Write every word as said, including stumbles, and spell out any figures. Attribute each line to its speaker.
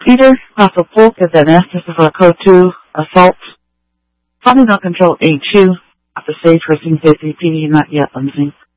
Speaker 1: Peter, Papa Polk, and then S, Christopher Code two, Assault. Probably not Control A two, at the stage for Scene Safety P D, not yet, Lindsay.